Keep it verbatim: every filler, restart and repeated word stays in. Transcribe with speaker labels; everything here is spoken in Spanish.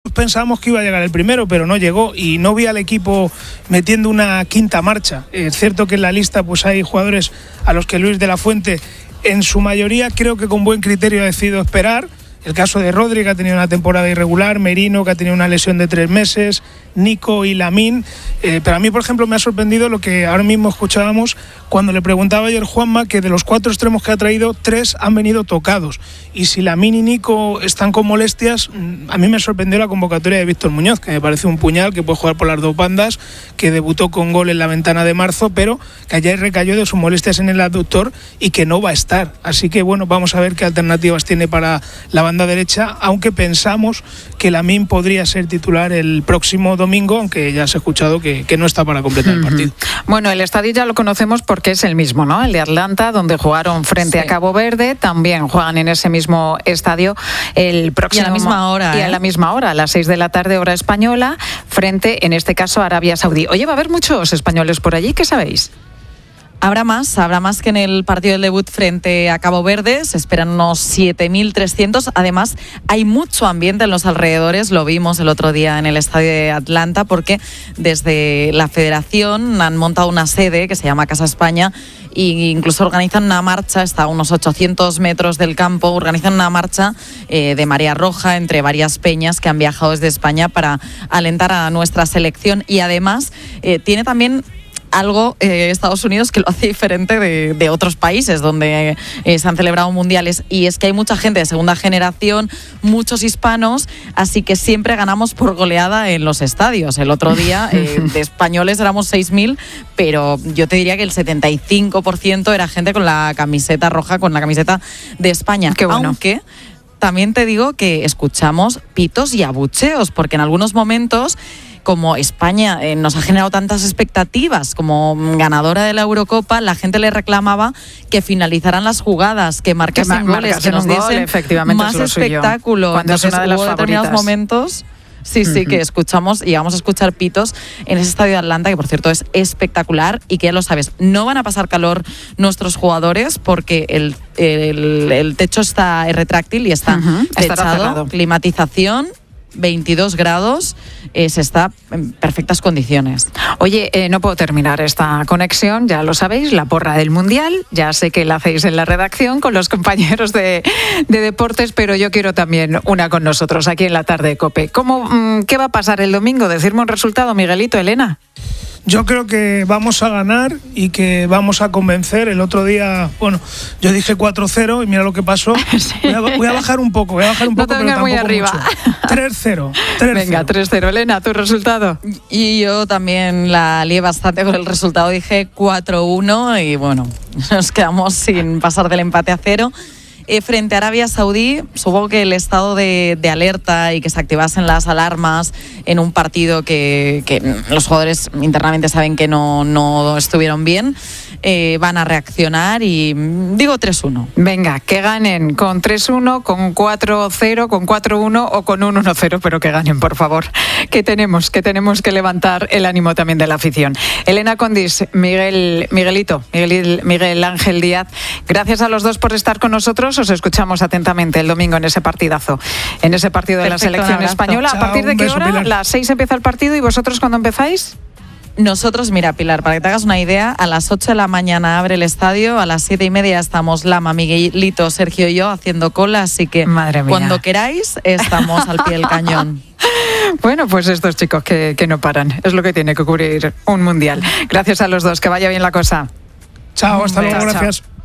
Speaker 1: pensábamos que iba a llegar el primero, pero no llegó y no vi al equipo metiendo una quinta marcha. Es cierto que en la lista pues hay jugadores a los que Luis de la Fuente, en su mayoría, creo que con buen criterio ha decidido esperar. El caso de Rodri, que ha tenido una temporada irregular, Merino, que ha tenido una lesión de tres meses, Nico y Lamine. Eh, pero a mí, por ejemplo, me ha sorprendido lo que ahora mismo escuchábamos cuando le preguntaba ayer Juanma, que de los cuatro extremos que ha traído, tres han venido tocados. Y si Lamine y Nico están con molestias, a mí me sorprendió la convocatoria de Víctor Muñoz, que me parece un puñal, que puede jugar por las dos bandas, que debutó con gol en la ventana de marzo, pero que ayer recayó de sus molestias en el abductor y que no va a estar. Así que, bueno, vamos a ver qué alternativas tiene para la banda derecha, aunque pensamos que Lamine podría ser titular el próximo domingo, aunque ya se ha escuchado que, que no está para completar el partido.
Speaker 2: Bueno, el estadio ya lo conocemos porque es el mismo, ¿no? El de Atlanta, donde jugaron frente sí. a Cabo Verde, también juegan en ese mismo estadio el próximo...
Speaker 3: Y a la misma hora,
Speaker 2: Y
Speaker 3: ¿eh?
Speaker 2: a la misma hora, a las seis de la tarde, hora española, frente, en este caso, a Arabia Saudí. Oye, ¿va a haber muchos españoles por allí? ¿Qué sabéis?
Speaker 3: Habrá más, habrá más que en el partido del debut frente a Cabo Verde. Se esperan unos siete mil trescientos. Además, hay mucho ambiente en los alrededores. Lo vimos el otro día en el estadio de Atlanta, porque desde la federación han montado una sede que se llama Casa España e incluso organizan una marcha, está a unos ochocientos metros del campo, organizan una marcha eh, de marea roja entre varias peñas que han viajado desde España para alentar a nuestra selección. Y además eh, tiene también algo eh, Estados Unidos que lo hace diferente de, de otros países donde eh, se han celebrado mundiales, y es que hay mucha gente de segunda generación, muchos hispanos, así que siempre ganamos por goleada en los estadios. El otro día eh, de españoles éramos seis mil, pero yo te diría que el setenta y cinco por ciento era gente con la camiseta roja, con la camiseta de España.
Speaker 2: Qué bueno.
Speaker 3: Aunque también te digo que escuchamos pitos y abucheos, porque en algunos momentos, como España eh, nos ha generado tantas expectativas como ganadora de la Eurocopa, la gente le reclamaba que finalizaran las jugadas, que marcasen
Speaker 2: que
Speaker 3: goles, que nos
Speaker 2: un gol,
Speaker 3: diesen
Speaker 2: efectivamente,
Speaker 3: más
Speaker 2: es lo suyo.
Speaker 3: espectáculo.
Speaker 2: Cuando es
Speaker 3: Entonces,
Speaker 2: una de las
Speaker 3: hubo determinados
Speaker 2: favoritas.
Speaker 3: momentos... Sí, sí, que escuchamos, llegamos a escuchar pitos en ese estadio de Atlanta, que por cierto es espectacular, y que ya lo sabes, no van a pasar calor nuestros jugadores porque el, el, el techo está retráctil y está
Speaker 2: uh-huh.
Speaker 3: techado, climatización, veintidós grados, eh, se está en perfectas condiciones.
Speaker 2: Oye, eh, no puedo terminar esta conexión, ya lo sabéis, la porra del Mundial, ya sé que la hacéis en la redacción con los compañeros de, de deportes, pero yo quiero también una con nosotros aquí en la tarde de COPE. ¿Cómo, mmm, ¿Qué va a pasar el domingo? Decirme un resultado, Miguelito, Elena.
Speaker 1: Yo creo que vamos a ganar y que vamos a convencer. El otro día, bueno, yo dije cuatro cero y mira lo que pasó. Sí. Voy, a, voy a bajar un poco, voy a bajar un
Speaker 2: no
Speaker 1: poco,
Speaker 2: te
Speaker 1: pero tampoco
Speaker 2: muy arriba.
Speaker 1: mucho. tres cero.
Speaker 2: Venga, tres cero. Elena, ¿tu resultado?
Speaker 3: Y yo también la lié bastante con el resultado. Dije cuatro uno y bueno, nos quedamos sin pasar del empate a cero. Eh, frente a Arabia Saudí, supongo que el estado de, de alerta y que se activasen las alarmas en un partido que, que los jugadores internamente saben que no, no estuvieron bien, eh, van a reaccionar y digo tres uno.
Speaker 2: Venga, que ganen con tres uno, con cuatro cero, con cuatro uno o con un uno cero, pero que ganen, por favor. Que tenemos, que tenemos que levantar el ánimo también de la afición. Elena Condis, Miguel, Miguelito, Miguel, Miguel Ángel Díaz, gracias a los dos por estar con nosotros. Os escuchamos atentamente el domingo en ese partidazo, en ese partido de
Speaker 3: Perfecto,
Speaker 2: la selección española.
Speaker 1: Chao,
Speaker 2: ¿A partir de qué
Speaker 1: beso,
Speaker 2: hora?
Speaker 1: Pilar.
Speaker 2: ¿Las seis empieza el partido y vosotros cuándo empezáis?
Speaker 3: Nosotros, mira, Pilar, para que te hagas una idea, a las ocho de la mañana abre el estadio, a las siete y media estamos Lama, Miguelito, Sergio y yo haciendo cola, así que
Speaker 2: Madre mía.
Speaker 3: Cuando queráis estamos al pie del cañón.
Speaker 2: Bueno, pues estos chicos que, que no paran, es lo que tiene que cubrir un mundial. Gracias a los dos, que vaya bien la cosa.
Speaker 1: Chao, hasta luego,
Speaker 2: Chao,
Speaker 1: gracias.
Speaker 2: chao.